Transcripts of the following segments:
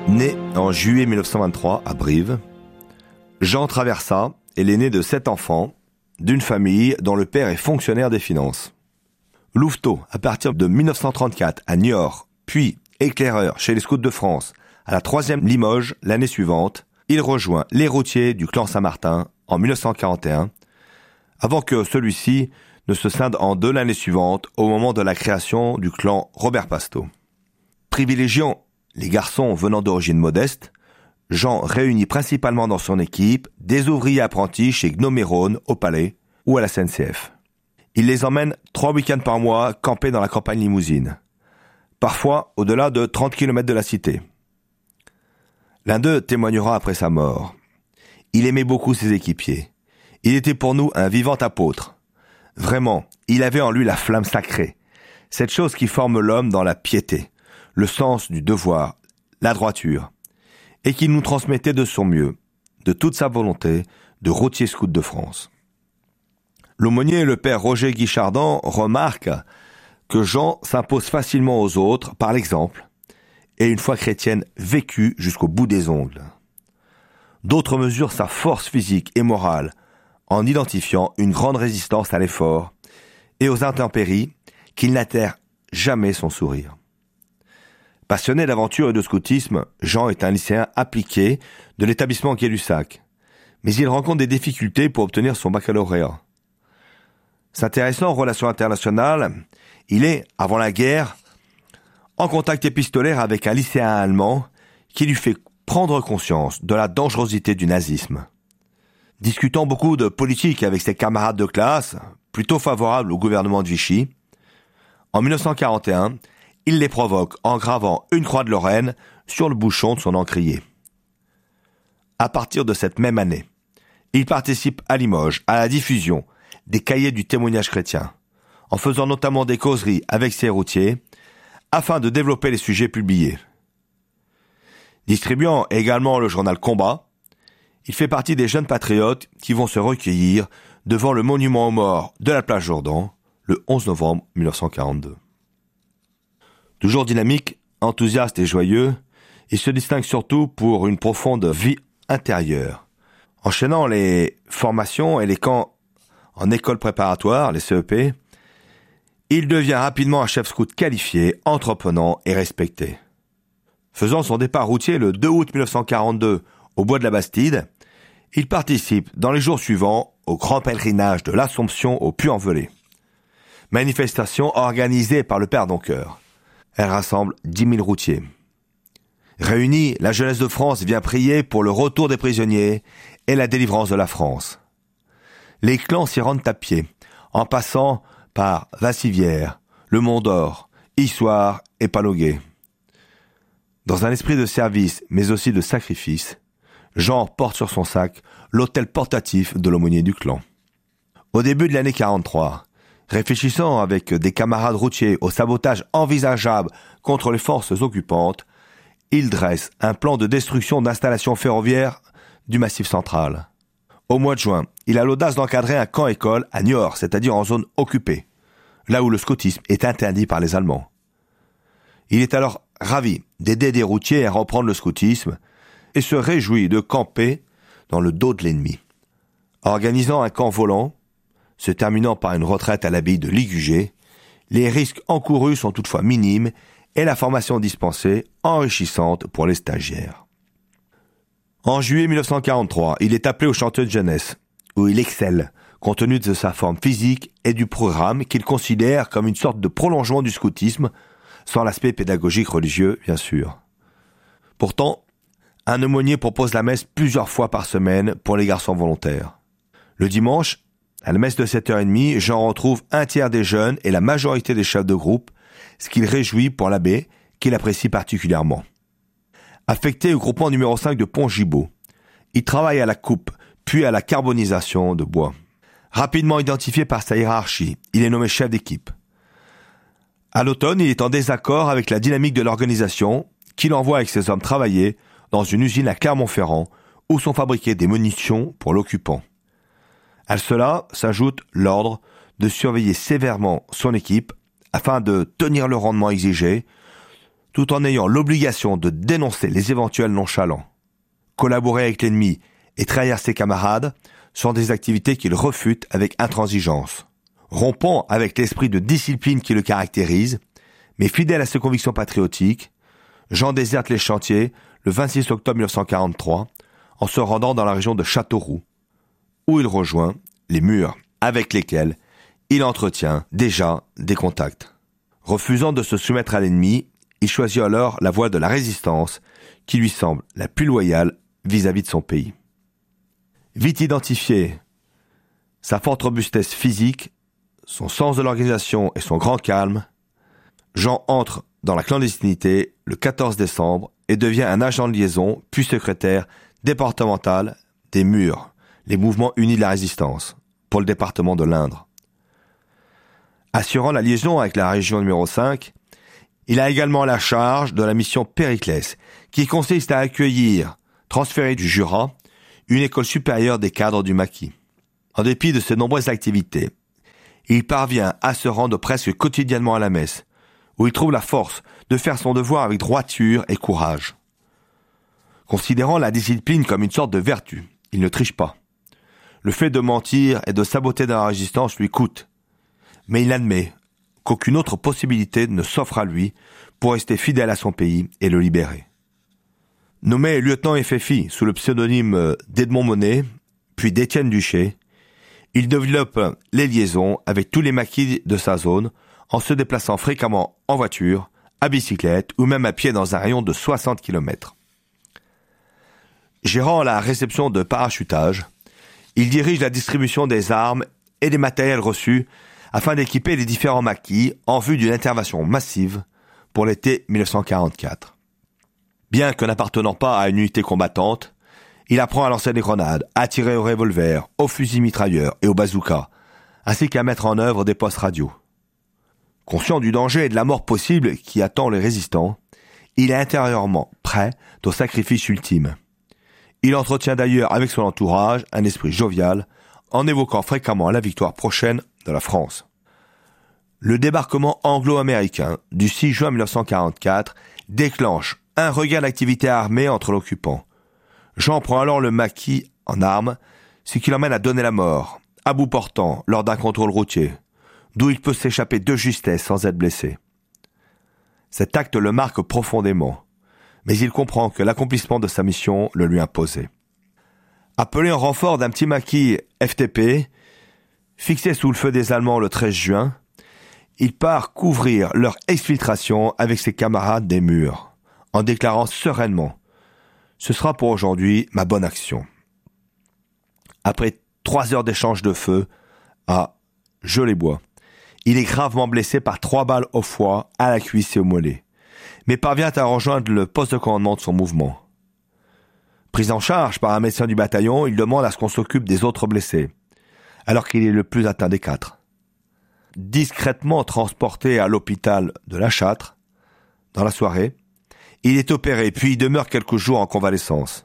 Né en juillet 1923 à Brive, Jean Traversat est l'aîné de 7 enfants, d'une famille dont le père est fonctionnaire des finances. Louveteau, à partir de 1934 à Niort, puis éclaireur chez les Scouts de France, à la 3e Limoges l'année suivante, il rejoint les routiers du clan Saint-Martin en 1941, avant que celui-ci ne se scinde en deux l'année suivante au moment de la création du clan Robert Pasteau. Privilégiant les garçons venant d'origine modeste, Jean réunit principalement dans son équipe des ouvriers apprentis chez Gnoméron au Palais ou à la SNCF. Il les emmène 3 week-ends par mois camper dans la campagne limousine, parfois au-delà de 30 km de la cité. L'un d'eux témoignera après sa mort. Il aimait beaucoup ses équipiers. Il était pour nous un vivant apôtre. Vraiment, il avait en lui la flamme sacrée, cette chose qui forme l'homme dans la piété, le sens du devoir, la droiture, et qui nous transmettait de son mieux, de toute sa volonté, de routier scout de France. L'aumônier, le père Roger Guichardon, remarque que Jean s'impose facilement aux autres par l'exemple, et une foi chrétienne vécue jusqu'au bout des ongles. D'autres mesurent sa force physique et morale en identifiant une grande résistance à l'effort et aux intempéries qu'il n'atterre jamais son sourire. Passionné d'aventure et de scoutisme, Jean est un lycéen appliqué de l'établissement Gay-Lussac, mais il rencontre des difficultés pour obtenir son baccalauréat. S'intéressant aux relations internationales, il est, avant la guerre, en contact épistolaire avec un lycéen allemand qui lui fait prendre conscience de la dangerosité du nazisme. Discutant beaucoup de politique avec ses camarades de classe, plutôt favorables au gouvernement de Vichy, en 1941, il les provoque en gravant une croix de Lorraine sur le bouchon de son encrier. À partir de cette même année, il participe à Limoges à la diffusion des cahiers du témoignage chrétien, en faisant notamment des causeries avec ses routiers, afin de développer les sujets publiés. Distribuant également le journal Combat, il fait partie des jeunes patriotes qui vont se recueillir devant le monument aux morts de la plage Jourdan le 11 novembre 1942. Toujours dynamique, enthousiaste et joyeux, il se distingue surtout pour une profonde vie intérieure. Enchaînant les formations et les camps en école préparatoire, les CEP, il devient rapidement un chef scout qualifié, entreprenant et respecté. Faisant son départ routier le 2 août 1942 au bois de la Bastide, il participe dans les jours suivants au grand pèlerinage de l'Assomption au Puy-en-Velay. Manifestation organisée par le père Doncoeur. Elle rassemble 10 000 routiers. Réunie, la jeunesse de France vient prier pour le retour des prisonniers et la délivrance de la France. Les clans s'y rendent à pied, en passant par Vassivière, le Mont d'Or, Issoire et Paloguet. Dans un esprit de service, mais aussi de sacrifice, Jean porte sur son sac l'autel portatif de l'aumônier du clan. Au début de l'année 43, réfléchissant avec des camarades routiers au sabotage envisageable contre les forces occupantes, il dresse un plan de destruction d'installations ferroviaires du Massif central. Au mois de juin, il a l'audace d'encadrer un camp-école à Niort, c'est-à-dire en zone occupée, là où le scoutisme est interdit par les Allemands. Il est alors ravi d'aider des routiers à reprendre le scoutisme et se réjouit de camper dans le dos de l'ennemi. Organisant un camp volant, se terminant par une retraite à l'abbaye de Ligugé, les risques encourus sont toutefois minimes et la formation dispensée enrichissante pour les stagiaires. En juillet 1943, il est appelé au chantier de jeunesse, où il excelle, compte tenu de sa forme physique et du programme qu'il considère comme une sorte de prolongement du scoutisme, sans l'aspect pédagogique religieux, bien sûr. Pourtant, un aumônier propose la messe plusieurs fois par semaine pour les garçons volontaires. Le dimanche, à la messe de 7h30, Jean retrouve un tiers des jeunes et la majorité des chefs de groupe, ce qui le réjouit pour l'abbé, qu'il apprécie particulièrement. Affecté au groupement numéro 5 de Pont-Gibaud, il travaille à la coupe, puis à la carbonisation de bois. Rapidement identifié par sa hiérarchie, il est nommé chef d'équipe. À l'automne, il est en désaccord avec la dynamique de l'organisation, qu'il envoie avec ses hommes travailler dans une usine à Clermont-Ferrand, où sont fabriquées des munitions pour l'occupant. À cela s'ajoute l'ordre de surveiller sévèrement son équipe afin de tenir le rendement exigé, tout en ayant l'obligation de dénoncer les éventuels nonchalants. Collaborer avec l'ennemi et trahir ses camarades sont des activités qu'il refute avec intransigeance. Rompant avec l'esprit de discipline qui le caractérise, mais fidèle à ses convictions patriotiques, Jean déserte les chantiers le 26 octobre 1943 en se rendant dans la région de Châteauroux, où il rejoint les Murs, avec lesquels il entretient déjà des contacts. Refusant de se soumettre à l'ennemi, il choisit alors la voie de la résistance qui lui semble la plus loyale vis-à-vis de son pays. Vite identifié, sa forte robustesse physique, son sens de l'organisation et son grand calme, Jean entre dans la clandestinité le 14 décembre et devient un agent de liaison puis secrétaire départemental des Murs, les mouvements unis de la résistance, pour le département de l'Indre. Assurant la liaison avec la région numéro 5, il a également la charge de la mission Périclès, qui consiste à accueillir, transférer du Jura, une école supérieure des cadres du maquis. En dépit de ses nombreuses activités, il parvient à se rendre presque quotidiennement à la messe, où il trouve la force de faire son devoir avec droiture et courage. Considérant la discipline comme une sorte de vertu, il ne triche pas. Le fait de mentir et de saboter dans la résistance lui coûte, mais il admet qu'aucune autre possibilité ne s'offre à lui pour rester fidèle à son pays et le libérer. Nommé lieutenant FFI sous le pseudonyme d'Edmond Monet, puis d'Étienne Duché, il développe les liaisons avec tous les maquis de sa zone en se déplaçant fréquemment en voiture, à bicyclette ou même à pied dans un rayon de 60 km. Gérant la réception de parachutage, il dirige la distribution des armes et des matériels reçus afin d'équiper les différents maquis en vue d'une intervention massive pour l'été 1944. Bien que n'appartenant pas à une unité combattante, il apprend à lancer des grenades, à tirer au revolver, aux fusils mitrailleurs et au bazooka, ainsi qu'à mettre en œuvre des postes radio. Conscient du danger et de la mort possible qui attend les résistants, il est intérieurement prêt au sacrifice ultime. Il entretient d'ailleurs avec son entourage un esprit jovial, en évoquant fréquemment la victoire prochaine de la France. Le débarquement anglo-américain du 6 juin 1944 déclenche un regain d'activité armée entre l'occupant. Jean prend alors le maquis en armes, ce qui l'emmène à donner la mort, à bout portant lors d'un contrôle routier, d'où il peut s'échapper de justesse sans être blessé. Cet acte le marque profondément, mais il comprend que l'accomplissement de sa mission le lui imposait. Appelé en renfort d'un petit maquis FTP, fixé sous le feu des Allemands le 13 juin, il part couvrir leur exfiltration avec ses camarades des Murs, en déclarant sereinement « Ce sera pour aujourd'hui ma bonne action ». Après 3 heures d'échange de feu à Jeux-les-Bois, il est gravement blessé par 3 balles au foie, à la cuisse et au mollet, mais parvient à rejoindre le poste de commandement de son mouvement. Pris en charge par un médecin du bataillon, il demande à ce qu'on s'occupe des autres blessés, alors qu'il est le plus atteint des 4. Discrètement transporté à l'hôpital de La Châtre, dans la soirée, il est opéré puis il demeure quelques jours en convalescence.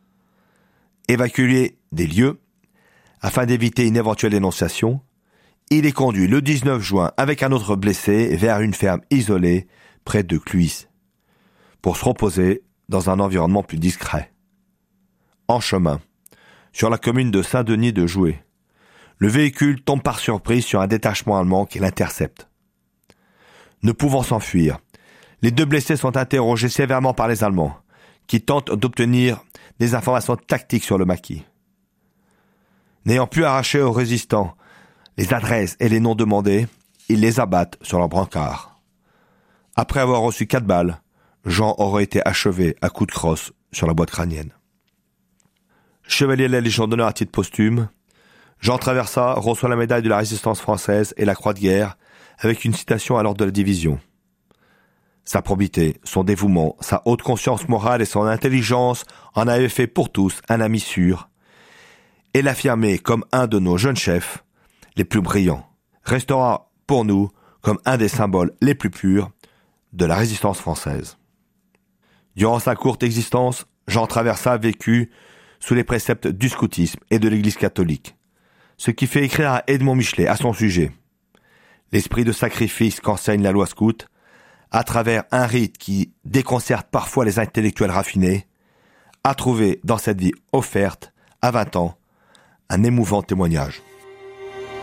Évacué des lieux, afin d'éviter une éventuelle dénonciation, il est conduit le 19 juin avec un autre blessé vers une ferme isolée près de Cluis, pour se reposer dans un environnement plus discret. En chemin, sur la commune de Saint-Denis de Joué, le véhicule tombe par surprise sur un détachement allemand qui l'intercepte. Ne pouvant s'enfuir, les 2 blessés sont interrogés sévèrement par les Allemands, qui tentent d'obtenir des informations tactiques sur le maquis. N'ayant pu arracher aux résistants les adresses et les noms demandés, ils les abattent sur leur brancard. Après avoir reçu 4 balles, Jean aurait été achevé à coups de crosse sur la boîte crânienne. Chevalier de la Légion d'honneur à titre posthume, Jean Traversat reçoit la médaille de la Résistance française et la Croix de guerre avec une citation à l'ordre de la division. Sa probité, son dévouement, sa haute conscience morale et son intelligence en avaient fait pour tous un ami sûr, et l'affirmer comme un de nos jeunes chefs les plus brillants restera pour nous comme un des symboles les plus purs de la résistance française. Durant sa courte existence, Jean Traversat a vécu sous les préceptes du scoutisme et de l'Église catholique, ce qui fait écrire à Edmond Michelet à son sujet. L'esprit de sacrifice qu'enseigne la loi scout à travers un rite qui déconcerte parfois les intellectuels raffinés, a trouvé dans cette vie offerte, à 20 ans, un émouvant témoignage.